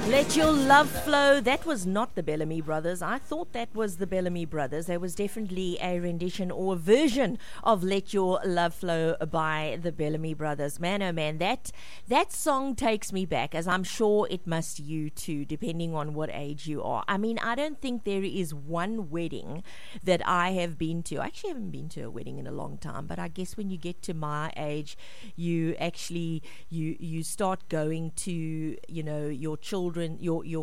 Let Your Love Flow. That was not the Bellamy Brothers. I thought that was the Bellamy Brothers. There was definitely a rendition or a version of Let Your Love Flow by the Bellamy Brothers. Man, oh man, that song takes me back, as I'm sure it must you too, depending on what age you are. I mean, I don't think there is one wedding that I have been to. I actually haven't been to a wedding in a long time, but I guess when you get to my age, you actually you start going to, you know, your children, your